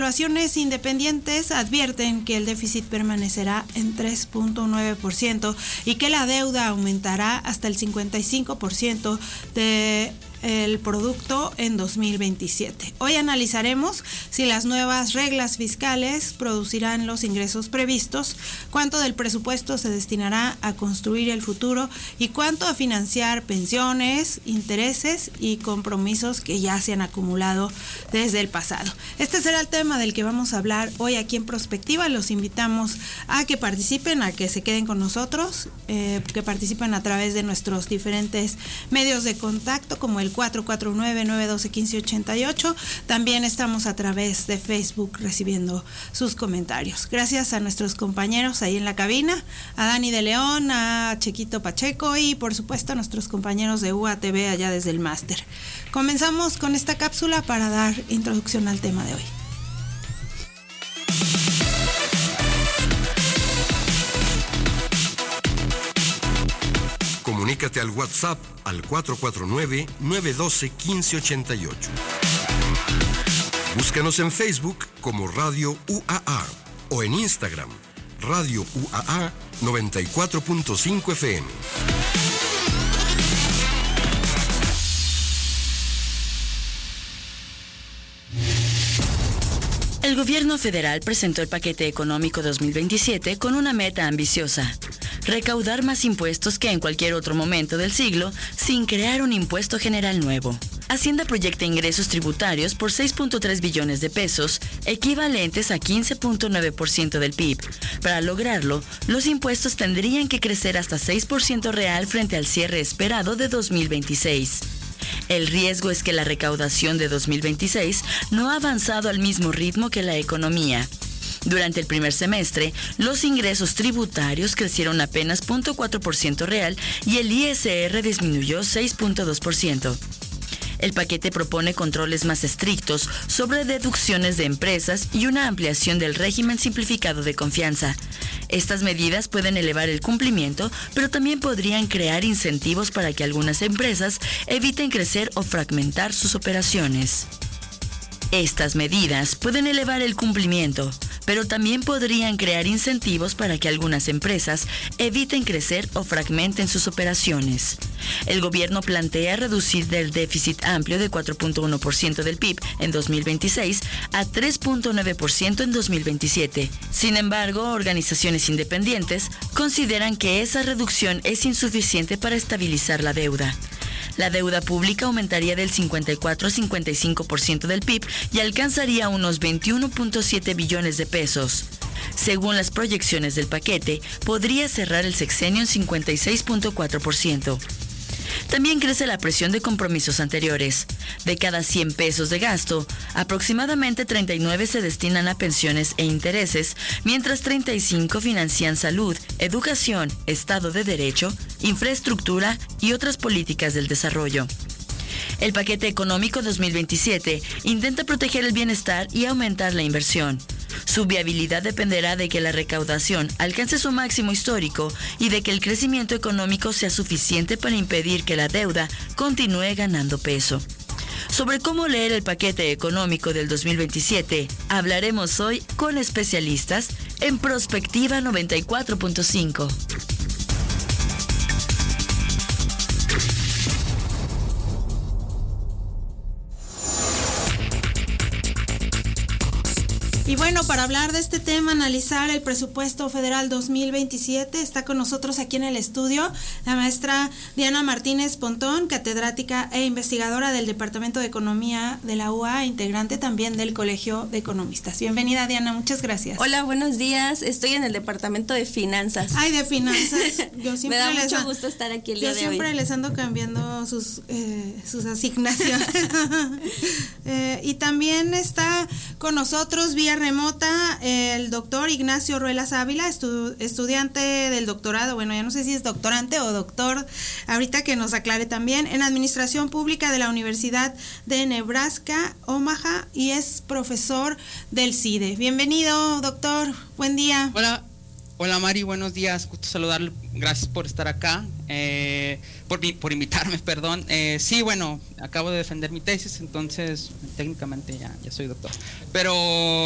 evaluaciones independientes advierten que el déficit permanecerá en 3.9% y que la deuda aumentará hasta el 55% de el producto en 2027. Hoy analizaremos si las nuevas reglas fiscales producirán los ingresos previstos, cuánto del presupuesto se destinará a construir el futuro y cuánto a financiar pensiones, intereses y compromisos que ya se han acumulado desde el pasado. Este será el tema del que vamos a hablar hoy aquí en Prospectiva. Los invitamos a que participen, a que se queden con nosotros, que participen a través de nuestros diferentes medios de contacto como el 449-912-1588. También estamos a través de Facebook recibiendo sus comentarios. Gracias a nuestros compañeros ahí en la cabina, a Dani de León, a Chequito Pacheco y por supuesto a nuestros compañeros de UATV allá desde el máster. Comenzamos con esta cápsula para dar introducción al tema de hoy. Comunícate al WhatsApp al 449-912-1588. Búscanos en Facebook como Radio UAA o en Instagram, Radio UAA 94.5 FM. El gobierno federal presentó el paquete económico 2027 con una meta ambiciosa: recaudar más impuestos que en cualquier otro momento del siglo sin crear un impuesto general nuevo. Hacienda proyecta ingresos tributarios por 6.3 billones de pesos, equivalentes a 15.9% del PIB. Para lograrlo, los impuestos tendrían que crecer hasta 6% real frente al cierre esperado de 2026. El riesgo es que la recaudación de 2026 no ha avanzado al mismo ritmo que la economía. Durante el primer semestre, los ingresos tributarios crecieron apenas 0.4% real y el ISR disminuyó 6.2%. El paquete propone controles más estrictos sobre deducciones de empresas y una ampliación del régimen simplificado de confianza. Estas medidas pueden elevar el cumplimiento, pero también podrían crear incentivos para que algunas empresas eviten crecer o fragmentar sus operaciones. Estas medidas pueden elevar el cumplimiento, pero también podrían crear incentivos para que algunas empresas eviten crecer o fragmenten sus operaciones. El gobierno plantea reducir el déficit amplio de 4.1% del PIB en 2026 a 3.9% en 2027. Sin embargo, organizaciones independientes consideran que esa reducción es insuficiente para estabilizar la deuda. La deuda pública aumentaría del 54 a 55% del PIB y alcanzaría unos 21.7 billones de pesos. Según las proyecciones del paquete, podría cerrar el sexenio en 56.4%. También crece la presión de compromisos anteriores. De cada 100 pesos de gasto, aproximadamente 39 se destinan a pensiones e intereses, mientras 35 financian salud, educación, Estado de Derecho, infraestructura y otras políticas del desarrollo. El paquete económico 2027 intenta proteger el bienestar y aumentar la inversión. Su viabilidad dependerá de que la recaudación alcance su máximo histórico y de que el crecimiento económico sea suficiente para impedir que la deuda continúe ganando peso. Sobre cómo leer el paquete económico del 2027, hablaremos hoy con especialistas en Prospectiva 94.5. Y bueno, para hablar de este tema, analizar el presupuesto federal 2027, está con nosotros aquí en el estudio la maestra Diana Martínez Pontón, catedrática e investigadora del Departamento de Economía de la UA, integrante también del Colegio de Economistas. Bienvenida, Diana, muchas gracias. Hola, buenos días. Estoy en el Departamento de Finanzas. Ay, de Finanzas. Yo siempre Me da mucho gusto estar aquí el día de hoy. Yo siempre les ando cambiando sus asignaciones. Y también está con nosotros vía remota el doctor Ignacio Ruelas Ávila, estudiante del doctorado, bueno, ya no sé si es doctorante o doctor, ahorita que nos aclare también, en Administración Pública de la Universidad de Nebraska, Omaha, y es profesor del CIDE. Bienvenido, doctor, buen día. Hola Mari, buenos días, gusto saludarle, gracias por estar acá, por invitarme, perdón. Sí, bueno, acabo de defender mi tesis, entonces técnicamente ya soy doctor, pero